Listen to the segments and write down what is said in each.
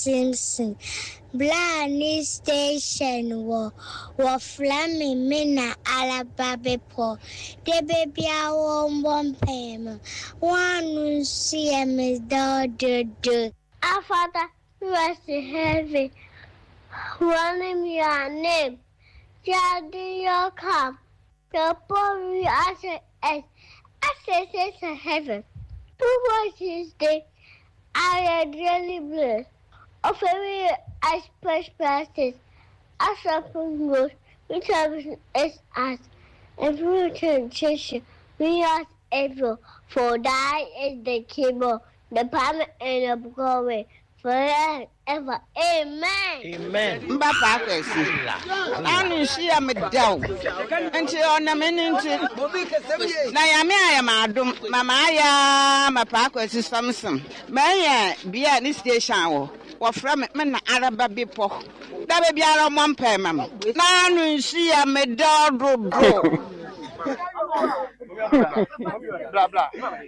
Simpson. Blarney Station war Flammy Mina Alababepo. The baby I won't pay. One see a Miss do. Our Father who was in heaven, running your name, Daddy your cup, the boy as access to heaven. Who was his day? I am really blessed. Of every express practice, as a fungus, which is us, and fruition we are able, for thy is the kingdom, the power and the glory, forever. Amen. Amen. Mbapa kwesi. Anu shi ya medaw. Enti ona meninti. Na ya me aya madum. Mama aya mapa kwesi Samson. Meye bia ni station wo. Wo fra me na araba bipo. Da be biara mo mpa mam. Na anu shi ya medaw dodo. Blah blah.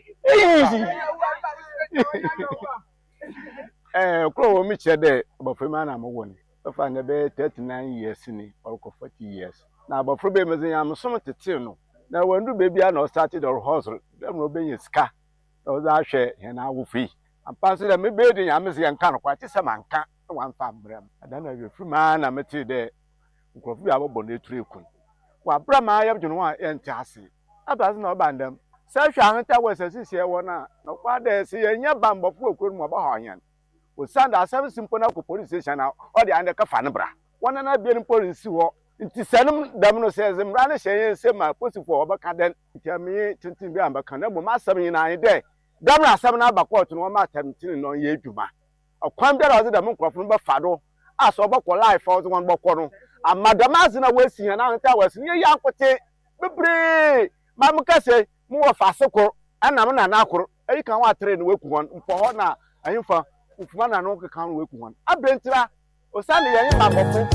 Kro mi chede abofrema na mo woni ofa na be 39 years ni or 40 years na abofro be mezi yam som tete no na wandu be bia na started or hustle dem no be yiska o za hwe he na wo free ampa so da me be de yam se yanka no kwa ti se manka wan fa mbrem ada na be frema na meti de nkrofu bi abobo na eturu ekun wa brama yam dwunu a ente ase abaz na obandam sa hwe ahenta wesasisi e wona no kwa de se yenya bambofo okuru mo ba hoyan o sanda service simple na ko police station na o de ande ka fa ne bra wona na bia ni police wo nti sanum dam no se zimra ne hyen se ma posifo obaka den tiami tintin bi ambaka na bo ma asam yin an de dam na asam na aba court no ma tamtin no ye adwuma okwan bia na o de dam nkrofo no ba fa do aso obako life o won boko no amadama zina wasi na anta wasi ye yankote bebre ma muka se mu wo fa soko anam na na akoro ayi kan wa train we ku won mpo ho na ayimfa ufuma na no kan we ku won abrentira osane ye yin mabofo